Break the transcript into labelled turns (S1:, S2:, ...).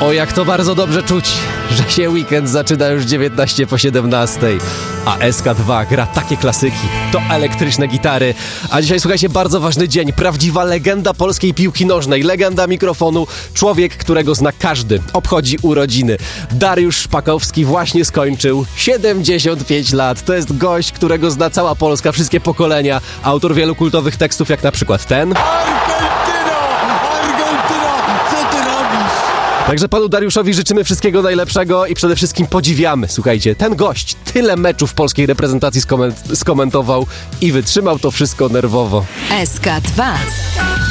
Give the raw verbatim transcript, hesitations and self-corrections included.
S1: O, jak to bardzo dobrze czuć, że się weekend zaczyna już dziewiętnaście po siedemnastej, a S K dwa gra takie klasyki, to elektryczne gitary. A dzisiaj, słuchajcie, bardzo ważny dzień, prawdziwa legenda polskiej piłki nożnej, legenda mikrofonu, człowiek, którego zna każdy, obchodzi urodziny. Dariusz Szpakowski właśnie skończył siedemdziesiąt pięć lat, to jest gość, którego zna cała Polska, wszystkie pokolenia, autor wielu kultowych tekstów, jak na przykład ten. Także panu Dariuszowi życzymy wszystkiego najlepszego i przede wszystkim podziwiamy. Słuchajcie, ten gość tyle meczów polskiej reprezentacji skoment- skomentował i wytrzymał to wszystko nerwowo.
S2: S K dwa.